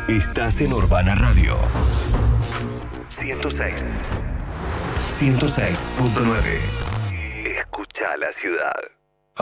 Estás en Urbana Radio 106.9. Escucha la ciudad.